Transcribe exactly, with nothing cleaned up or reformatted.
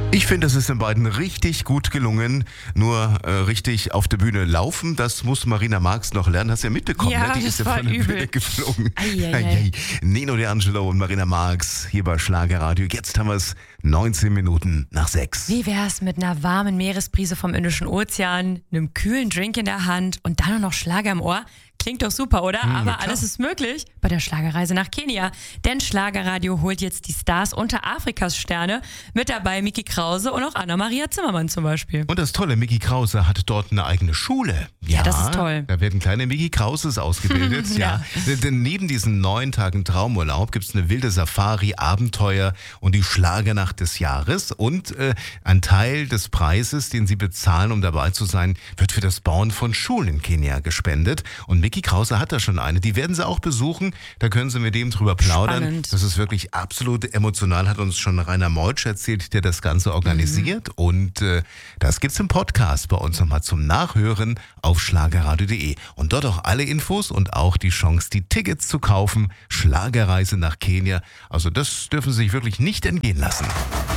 Ich finde, es ist den beiden richtig gut gelungen. Nur äh, richtig auf der Bühne laufen, das muss Marina Marx noch lernen. Hast du ja mitbekommen, Ja, ne? Die das ist ja war von der übel. Bühne geflogen. Ei, ei, Ei, ei. ei. Nino D'Angelo und Marina Marx hier bei Schlagerradio. Jetzt haben wir es neunzehn Minuten nach sechs. Wie wär's mit einer warmen Meeresbrise vom Indischen Ozean, einem kühlen Drink in der Hand und dann noch Schlager im Ohr? Klingt doch super, oder? Hm, Aber klar. alles ist möglich bei der Schlagerreise nach Kenia. Denn Schlagerradio holt jetzt die Stars unter Afrikas Sterne. Mit dabei Micky Krause und auch Anna-Maria Zimmermann zum Beispiel. Und das Tolle, Micky Krause hat dort eine eigene Schule. Ja, das ist toll. Da werden kleine Micky Krauses ausgebildet. ja. Denn neben diesen neun Tagen Traumurlaub gibt es eine wilde Safari, Abenteuer und die Schlagernacht des Jahres. Und äh, ein Teil des Preises, den sie bezahlen, um dabei zu sein, wird für das Bauen von Schulen in Kenia gespendet. Und Micky Krause hat da schon eine. Die werden sie auch besuchen. Da können sie mit dem drüber plaudern. Spannend. Das ist wirklich absolut emotional, hat uns schon Rainer Meutsch erzählt, der das Ganze organisiert. Mhm. Und äh, das gibt's im Podcast bei uns nochmal zum Nachhören auf schlagerradio punkt de. Und dort auch alle Infos und auch die Chance, die Tickets zu kaufen. Schlagerreise nach Kenia. Also das dürfen Sie sich wirklich nicht entgehen lassen.